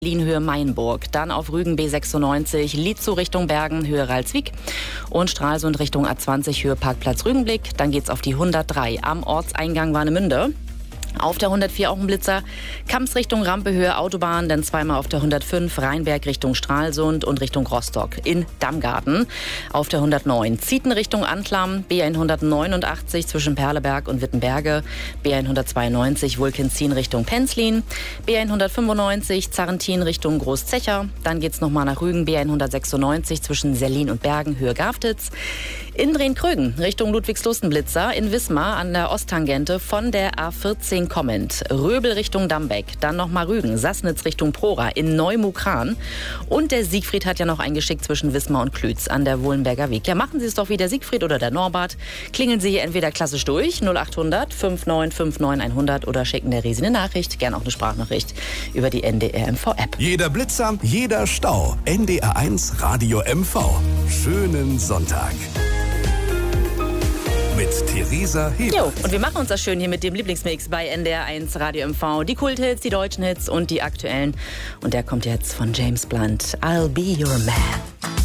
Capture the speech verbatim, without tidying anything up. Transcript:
Höhe Mainburg, dann auf Rügen B sechsundneunzig, Lietzow Richtung Bergen, Höhe Ralswiek und Stralsund Richtung A zwanzig, Höhe Parkplatz Rügenblick. Dann geht's auf die hundertdrei am Ortseingang Warnemünde. Auf der hundertvier auch ein Blitzer, Kamps Richtung Rampe, Höhe Autobahn, dann zweimal auf der hundertfünf, Rheinberg Richtung Stralsund und Richtung Rostock in Dammgarten. Auf der hundertneun, Zieten Richtung Anklam, B hundertneunundachtzig zwischen Perleberg und Wittenberge, B hundertzweiundneunzig, Wulkenzin Richtung Penzlin, B hundertfünfundneunzig, Zarrentin Richtung Großzecher, dann geht's nochmal nach Rügen, B hundertsechsundneunzig zwischen Serlin und Bergen, Höhe Gaftitz. In Drehen-Krögen Richtung Ludwigslust ein Blitzer, in Wismar an der Osttangente von der A vierzehn kommend, Röbel Richtung Dambeck, dann nochmal Rügen, Sassnitz Richtung Prora, in Neumukran und der Siegfried hat ja noch eingeschickt zwischen Wismar und Klütz an der Wohlenberger Weg. Ja, machen Sie es doch wie der Siegfried oder der Norbert, klingeln Sie hier entweder klassisch durch, null achthundert fünfundneunzig neunundfünfzig hundert oder schicken der Resi eine Nachricht, gerne auch eine Sprachnachricht über die N D R M V-App. Jeder Blitzer, jeder Stau, N D R eins Radio M V. Schönen Sonntag. Mit Theresa Hebert. Jo, und wir machen uns das schön hier mit dem Lieblingsmix bei N D R eins Radio M V. Die Kulthits, die deutschen Hits und die aktuellen. Und der kommt jetzt von James Blunt. I'll be your man.